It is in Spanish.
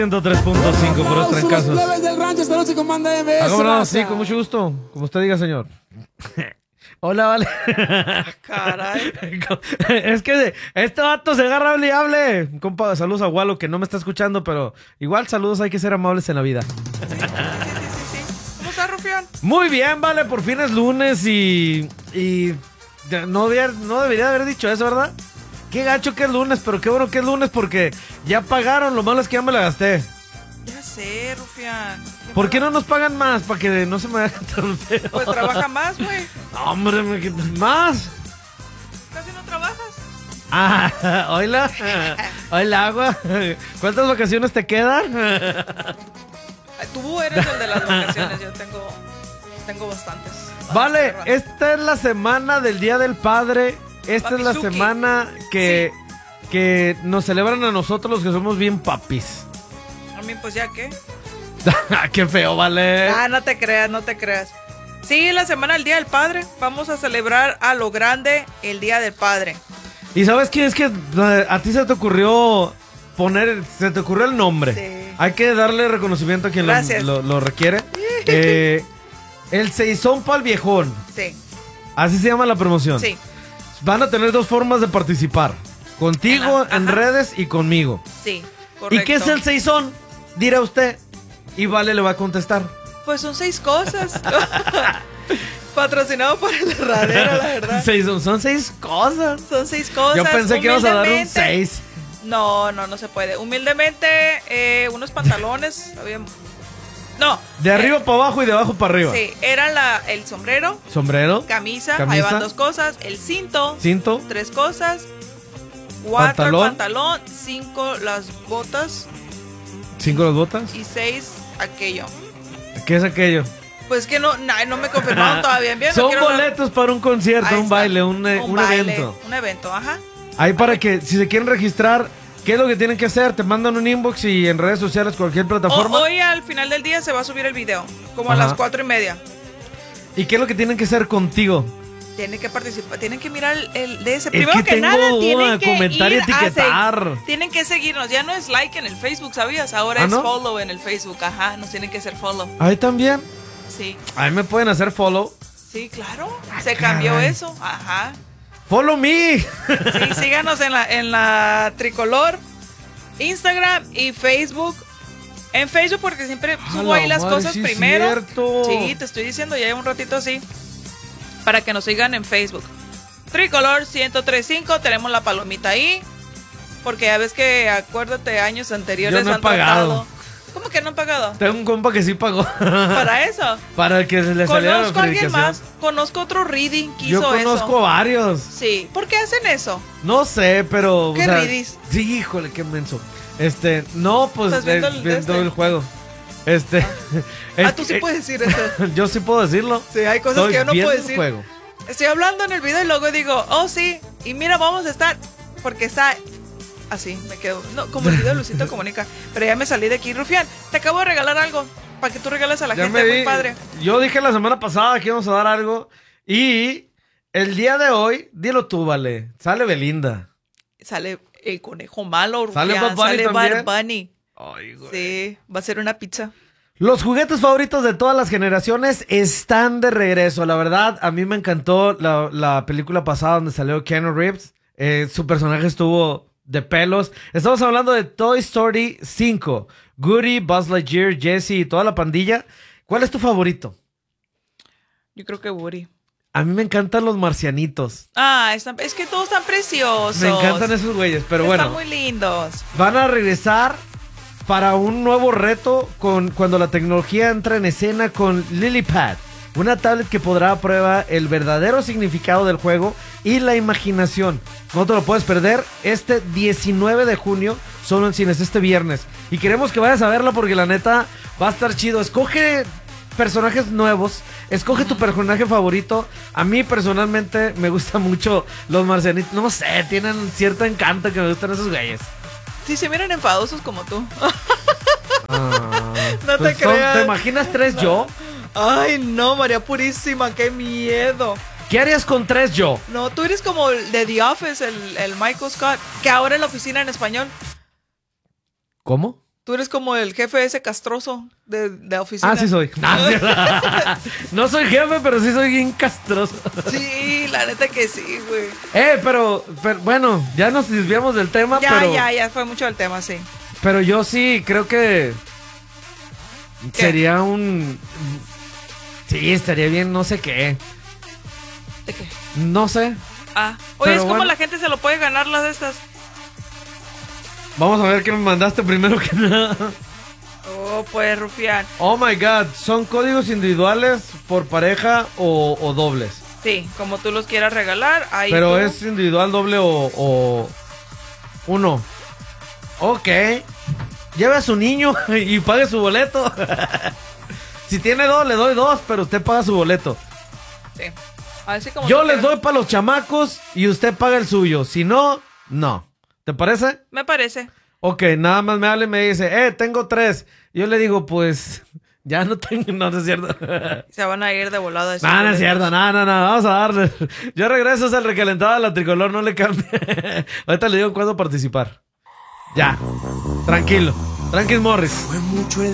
103.5 por los trancazos. Del rancho esta noche con banda MS. ¿Cómo no? Sí, con mucho gusto. Como usted diga, señor. Hola, vale. Caray. Es que este vato se agarra hable y hable. Compa, saludos a Walo, que no me está escuchando, pero igual saludos, hay que ser amables en la vida. Sí. ¿Cómo estás, Rufián? Muy bien, vale, por fin es lunes y no debería haber dicho eso, ¿verdad? Qué gacho que es lunes, pero qué bueno que es lunes porque ya pagaron, lo malo es que ya me la gasté. Ya sé, Rufián. ¿Por qué no nos pagan más? Para que no se me haga tan feo. Pues trabaja más, güey. Hombre, me quitan más. Casi no trabajas. Ah, hola. Hola, agua. ¿Cuántas vacaciones te quedan? Ay, tú eres el de las vacaciones, yo tengo bastantes. Vale, esta es la semana del Día del Padre. Esta es la Papizuki. semana que nos celebran a nosotros los que somos bien papis. A mí, pues ya qué. Qué feo, vale. Ah, no te creas. Sí, la semana del Día del Padre. Vamos a celebrar a lo grande el Día del Padre. ¿Y sabes quién es que a ti se te ocurrió se te ocurrió el nombre? Sí. Hay que darle reconocimiento a quien Gracias. lo requiere. El seisón pa'l viejón. Sí, Así se llama la promoción. sí. Van a tener dos formas de participar. Contigo en Ajá. redes y conmigo. Sí, correcto. ¿Y qué es el seisón? Dirá usted. Y Vale le va a contestar. Pues son 6 cosas. Patrocinado por el Herradero, la verdad. Seisón, son 6 cosas. Son 6 cosas. Yo pensé que ibas a dar un Humildemente. 6. No se puede. Humildemente, unos pantalones. No. De arriba para abajo y de abajo para arriba. Sí, era el sombrero, Sombrero, camisa, Camisa. ahí van 2 cosas, el cinto, cinto, 3 cosas, 4 Pantalón. el pantalón, 5 las botas 5 las botas. y 6 aquello. ¿Qué es aquello? Pues que no me confirmaron todavía bien. Son no quiero hablar- boletos para un concierto, Ahí un está. baile, un baile, evento. Un evento, ajá. Ahí para que, si se quieren registrar, ¿qué es lo que tienen que hacer? Te mandan un inbox y en redes sociales, cualquier plataforma. Hoy al final del día se va a subir el video, como Ajá. a las 4:30. ¿Y qué es lo que tienen que hacer contigo? Tienen que participar, tienen que mirar el de ese. Es Primero que que tengo nada, duda, tienen que comentar y ir a etiquetar. tienen que seguirnos. Ya no es like en el Facebook, ¿sabías? Ahora ¿Ah, es no? follow en el Facebook. Ajá, nos tienen que hacer follow. Ahí también. Sí, Ahí me pueden hacer follow. sí, claro. Se cambió caray. eso. Ajá. Follow me. Sí, síganos en la Tricolor, Instagram y Facebook. En Facebook porque siempre subo ahí las madre, cosas sí es primero. cierto. Sí, te estoy diciendo, ya un ratito así. Para que nos sigan en Facebook. Tricolor 1035, tenemos la palomita ahí. Porque ya ves que, acuérdate, años anteriores Yo no he han pagado. tratado. ¿Cómo que no han pagado? Tengo un compa que sí pagó. Para eso. Para que se le saliera la Conozco a alguien verificación. más. Conozco otro reading que Yo hizo conozco eso. varios. Sí. ¿Por qué hacen eso? No sé, pero. ¿Qué ridis? Sí, híjole, qué menso. No, pues ¿Estás viendo viendo el el juego. Es Tú sí puedes decir eso. Yo sí puedo decirlo. Sí, hay cosas Estoy que yo no viendo puedo el decir. juego. Estoy hablando en el video y luego digo, oh sí, y mira, vamos a estar, porque está así, me quedo, no, como el video de Luisito Comunica, pero ya me salí de aquí. Rufián, te acabo de regalar algo, para que tú regales a la Ya gente, muy padre. Yo dije la semana pasada que íbamos a dar algo. Y el día de hoy, dilo tú, vale. Sale Belinda. Sale el conejo malo, Rufián, ¿Sale Bad Bunny sale también? Bad Bunny. Ay, güey. Sí, va a ser una pizza. Los juguetes favoritos de todas las generaciones están de regreso. La verdad, a mí me encantó la película pasada donde salió Keanu Reeves. Su personaje estuvo de pelos. Estamos hablando de Toy Story 5. Woody, Buzz Lightyear, Jessie y toda la pandilla. ¿Cuál es tu favorito? Yo creo que Woody. A mí me encantan los marcianitos. Ah, es que todos están preciosos. Me encantan esos güeyes, pero bueno. Están muy lindos. Van a regresar para un nuevo reto cuando la tecnología entra en escena con LilyPad, una tablet que podrá a prueba el verdadero significado del juego y la imaginación. No te lo puedes perder este 19 de junio, solo en cines este viernes. Y queremos que vayas a verla porque la neta va a estar chido. Escoge personajes nuevos, escoge tu personaje favorito. A mí personalmente me gustan mucho los marcianitos. No sé, tienen cierto encanto que me gustan esos güeyes. Sí, se miran enfadosos como tú. Ah, No te pues creas. ¿Te imaginas 3 yo? Ay, no, María Purísima, qué miedo. ¿Qué harías con 3 yo? No, tú eres como el de The Office, el Michael Scott, que ahora en la oficina en español. ¿Cómo? Tú eres como el jefe ese castroso de oficina. Ah, sí soy. No soy jefe, pero sí soy bien castroso. Sí, la neta que sí, güey. Pero bueno, ya nos desviamos del tema, Ya fue mucho el tema, sí. pero yo sí creo que ¿Qué? sería sí, estaría bien, no sé qué. ¿De qué? No sé. Oye, Pero es como bueno. la gente se lo puede ganar las de estas. Vamos a ver qué me mandaste primero que nada. Oh, pues, Rufián. Oh my god, ¿son códigos individuales por pareja o dobles? Sí, como tú los quieras regalar, ahí Pero tú- es individual, doble o uno. Ok. Lleve a su niño y pague su boleto. Si tiene dos, le doy dos, pero usted paga su boleto. Sí. Así como Yo tú les quieras. doy para los chamacos y usted paga el suyo. Si no, no. ¿Te parece? Me parece. Ok, nada más me habla y me dice, tengo 3. Yo le digo, pues, ya no tengo, no es cierto. Se van a ir de volada. esos No, no es boletos. cierto, no, vamos a darle. Yo regreso al recalentado a la tricolor, no le cambie. Ahorita le digo cuándo participar. Ya, tranquilo. Tranquil Morris. Fue mucho el